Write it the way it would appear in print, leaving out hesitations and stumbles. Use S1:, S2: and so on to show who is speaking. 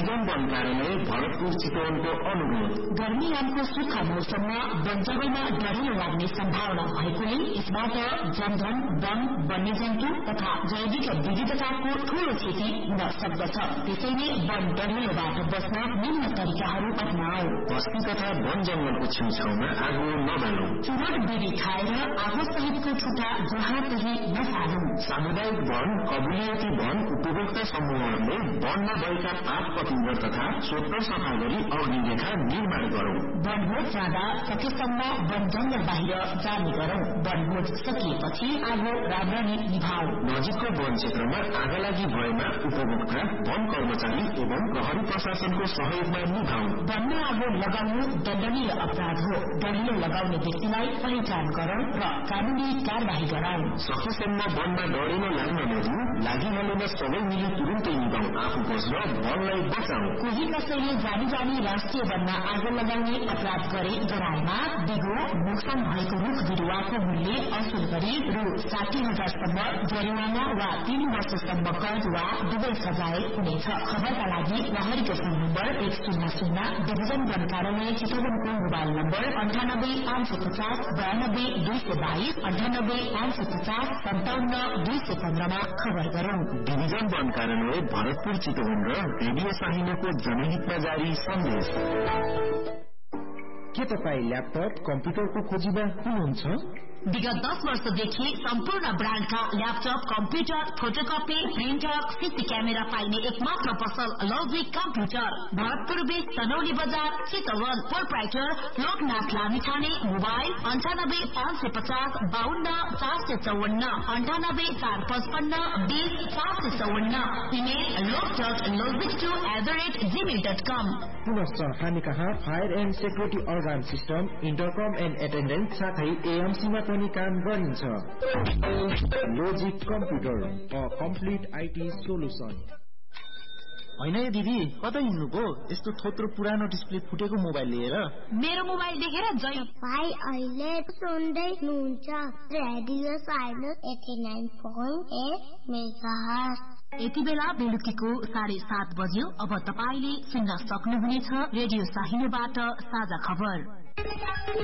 S1: Division वन कार्यालय भरतपुर चितवनको अनुरोध।
S2: गर्मीयामको सुक्खा मौसममा वन जंगलमा डढेलो लाग्ने सम्भावना भएकोले यसबाट जनधन, वन, वन्यजन्तु तथा जैविक विविधताको ठूलो क्षति हुन सक्दछ। त्यसैले वन डढेलोबाट बस्न निम्न तरिकाहरू अपनाऊ।
S1: बस्ती तथा वन जंगलको छेउछाउमा आगो नबालौ।
S2: चुरोट बिडी खाएर आगो सहितको ठुटा जहाँ तही नफालौ।
S1: सामुदायिक वन, कबुलियती वन उपभोक्ता समूहहरूले वनमा भएका पात पतिङ्गर तथा सोत्र सफा गरी अग्निरेखा निर्माण गरौं।
S2: वनभोज जाँदा सकेसम्म वन जंगल बाहिर जाने गरौं। वनभोज सकिएपछि आगो राम्ररी निभाऊ।
S1: नजिकको वन क्षेत्रमा आगलागी भएमा उपभोक्ता, वन कर्मचारी एवं प्रहरी प्रशासनको सहयोगमा निभाऊ।
S2: वनमा आगो लगाउनु दण्डनीय अपराध हो। डढेलो लगाउने व्यक्तिलाई पहिचान गरौं र कानूनी कार्यवाही गराऊ।
S1: सकेसम्म वनमा डढेलो लाग्न नदिऊ। लागिहालेमा सबै मिली तुरुन्तै निभाऊ। आफू बस्न वनलाई बचाऊ।
S2: कोही कसैले जानी जानी राष्ट्रिय वनमा आगो लगाउने अपराध गराएमा बिगो नोक्सान भएको रुख बिरुवाको मूल्य असुल गरी रु 60,000 सम्म जरिवाना वा 3 वर्षसम्म कैद वा दुवै सजाय हुनेछ। खबरका लागि प्रहरीको फोन नम्बर 100 डिभिजन वन कार्यालय चितवनको मोबाइल नम्बर 9855092222 9855575215 मा खबर गरौं।
S1: डिभिजन वन कार्यालय भरतपुर चितवन र रेडियो साहित्यको जनहितमा जारी सन्देश।
S3: के तपाईँ ल्यापटप कम्प्युटरको खोजीमा हुनुहुन्छ?
S2: विगत 10 वर्षदेखि सम्पूर्ण ब्रान्डका laptop, computer, photocopy, printer, CC camera पाइने एकमात्र पसल logic computer. Bharatpur base Tanoli बजार Chitwan. Proprietor Loknath Lamichhane. Mobile 985550 52 454 98 455 20 454। Email log.logic2@gmail.com।
S3: पुनश्च हामी कहाँ fire and security organ system, इन्टरकम and attendance साथै एएमसीमा पनि काम गरिन्छ। Logic computer, a complete IT solution.
S4: होइन दिदी, कतै हिँड्नुभयो? यस्तो थोत्रो पुरानो डिस्प्ले फुटेको मोबाइल लिएर?
S2: मेरो मोबाइल देखेर जय
S5: भाइ अहिले सुन्दै हुनुहुन्छ रेडियो साइनस 89.8 मेगाहर्ज।
S2: यति बेला बेलुकीको 7:30 बज्यो। अब तपाईले सुन्न सक्नुहुनेछ रेडियो साहित्यबाट साझा खबर।